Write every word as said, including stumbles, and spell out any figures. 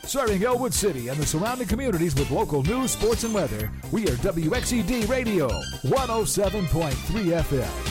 Serving Elwood City and the surrounding communities with local news, sports, and weather, we are W X E D Radio, one oh seven point three F M.